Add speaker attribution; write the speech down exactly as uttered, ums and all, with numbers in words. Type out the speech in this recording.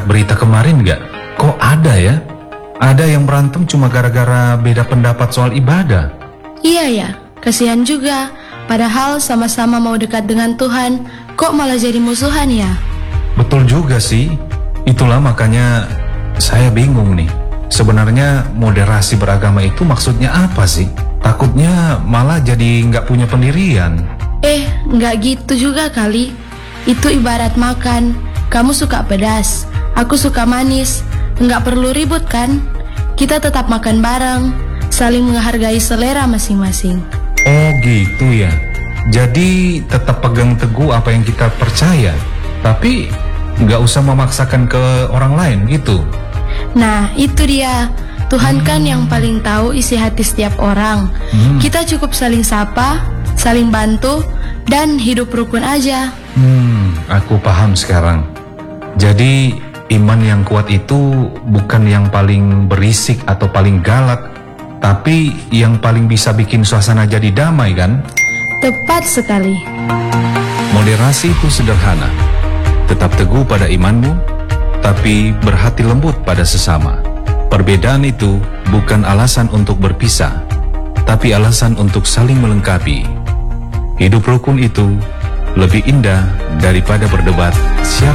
Speaker 1: lihat berita kemarin nggak? Kok ada ya? Ada yang berantem cuma gara-gara beda pendapat soal ibadah.
Speaker 2: Iya ya, kasihan juga. Padahal sama-sama mau dekat dengan Tuhan, kok malah jadi musuhan ya?
Speaker 1: Betul juga sih. Itulah makanya saya bingung nih. Sebenarnya moderasi beragama itu maksudnya apa sih? Takutnya malah jadi nggak punya pendirian.
Speaker 2: Eh, nggak gitu juga kali. Itu ibarat makan. Kamu suka pedas, aku suka manis. Nggak perlu ribut kan? Kita tetap makan bareng, saling menghargai selera masing-masing.
Speaker 1: Oh gitu ya. Jadi tetap pegang teguh apa yang kita percaya, tapi nggak usah memaksakan ke orang lain gitu.
Speaker 2: Nah, itu dia. Tuhan kan yang paling tahu isi hati setiap orang.
Speaker 1: Hmm.
Speaker 2: Kita cukup saling sapa, saling bantu, dan hidup rukun aja.
Speaker 1: Hmm, aku paham sekarang. Jadi iman yang kuat itu bukan yang paling berisik atau paling galak, tapi yang paling bisa bikin suasana jadi damai kan?
Speaker 2: Tepat sekali.
Speaker 1: Moderasi itu sederhana. Tetap teguh pada imanmu, tapi berhati lembut pada sesama. Perbedaan itu bukan alasan untuk berpisah, tapi alasan untuk saling melengkapi. Hidup rukun itu lebih indah daripada berdebat siapa